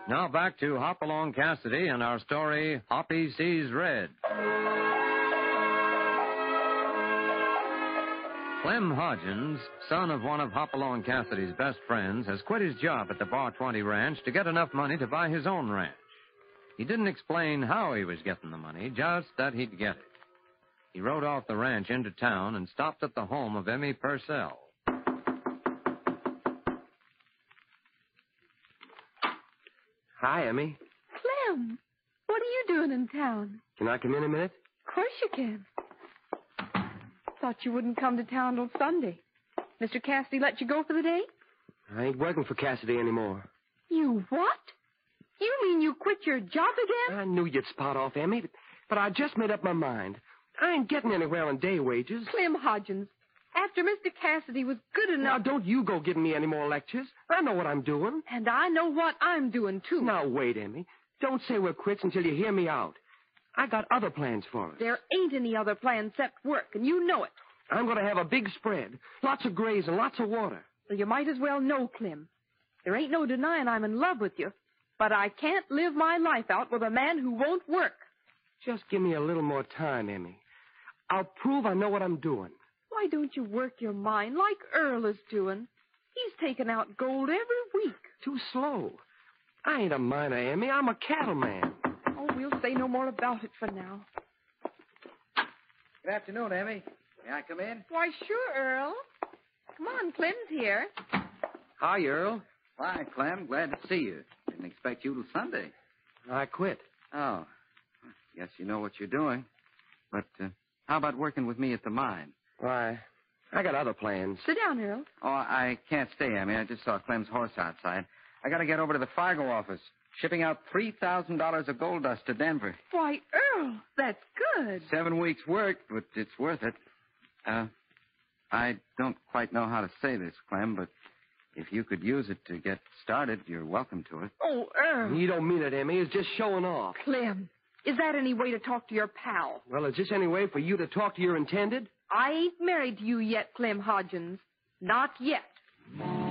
Now back to Hopalong Cassidy and our story, Hoppy Sees Red. Clem Hodgins, son of one of Hopalong Cassidy's best friends, has quit his job at the Bar 20 Ranch to get enough money to buy his own ranch. He didn't explain how he was getting the money, just that he'd get it. He rode off the ranch into town and stopped at the home of Emmy Purcell. Hi, Emmy. Clem, what are you doing in town? Can I come in a minute? Of course you can. Thought you wouldn't come to town till Sunday. Mr. Cassidy let you go for the day? I ain't working for Cassidy anymore. You what? You mean you quit your job again? I knew you'd spot off, Emmy, but I just made up my mind. I ain't getting anywhere on day wages. Clem Hodgins, after Mr. Cassidy was good enough... Now, don't you go giving me any more lectures. I know what I'm doing. And I know what I'm doing, too. Now, wait, Emmy. Don't say we're quits until you hear me out. I got other plans for us. There ain't any other plan except work, and you know it. I'm going to have a big spread. Lots of grays and lots of water. Well, you might as well know, Clem. There ain't no denying I'm in love with you, but I can't live my life out with a man who won't work. Just give me a little more time, Emmy. I'll prove I know what I'm doing. Why don't you work your mind like Earl is doing? He's taking out gold every week. Too slow. I ain't a miner, Emmy. I'm a cattleman. Oh, we'll say no more about it for now. Good afternoon, Emmy. May I come in? Why, sure, Earl. Come on, Clem's here. Hi, Earl. Why, Clem, glad to see you. Didn't expect you till Sunday. I quit. Oh. Guess you know what you're doing. But how about working with me at the mine? Why, I got other plans. Sit down, Earl. Oh, I can't stay, Emmy. I just saw Clem's horse outside. I got to get over to the Fargo office, shipping out $3,000 of gold dust to Denver. Why, Earl, that's good. 7 weeks' work, but it's worth it. I don't quite know how to say this, Clem, but if you could use it to get started, you're welcome to it. Oh, Earl. You don't mean it, Emmy. It's just showing off. Clem, is that any way to talk to your pal? Well, is this any way for you to talk to your intended? I ain't married to you yet, Clem Hodgins. Not yet.